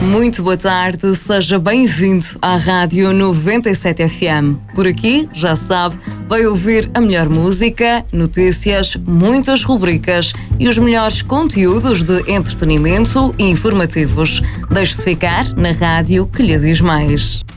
Muito boa tarde, seja bem-vindo à Rádio 97 FM. Por aqui, já sabe, vai ouvir a melhor música, notícias, muitas rubricas e os melhores conteúdos de entretenimento e informativos. Deixe-se ficar na rádio que lhe diz mais.